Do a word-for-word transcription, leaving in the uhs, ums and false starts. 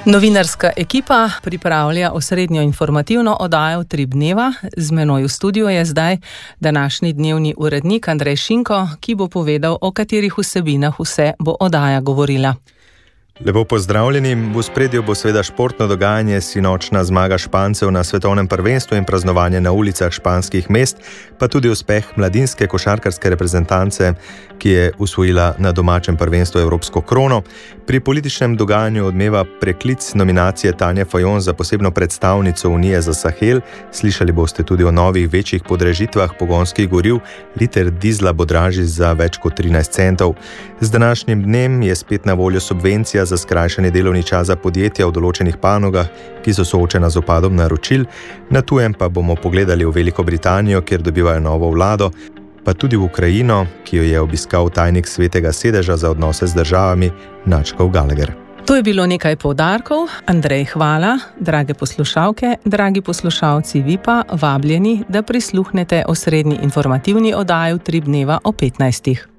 Novinarska ekipa pripravlja osrednjo informativno oddajo Tri dneva. Z menoj v studiu je zdaj današnji dnevni urednik Andrej Šinko, ki bo povedal, o katerih vsebinah vse bo oddaja govorila. Lepo pozdravljeni. V ospredju bo seveda športno dogajanje, sinočna zmaga Špancev na svetovnem prvenstvu in praznovanje na ulicah španskih mest, pa tudi uspeh mladinske košarkarske reprezentance, ki je usvojila na domačem prvenstvu evropsko krono. Pri političnem dogajanju odmeva preklic nominacije Tanje Fajon za posebno predstavnico Unije za Sahel. Slišali boste tudi o novih večjih podražitvah pogonskih goriv. Liter dizla bo dražji za več kot trinajst centov. Z današnjim dnem je spet na voljo subvencija za skrajšanje delovni čas za podjetja v določenih panogah, ki so soočena z upadom naročil. Na tujem pa bomo pogledali v Veliko Britanijo, kjer dobivajo novo vlado, pa tudi v Ukrajino, ki jo je obiskal tajnik Svetega sedeža za odnose z državami Načkov Gallagher. To je bilo nekaj poudarkov. Andrej, hvala. Drage poslušalke, dragi poslušalci, vi pa vabljeni, da prisluhnete osrednji informativni oddaji Tri dneva o petnajstih.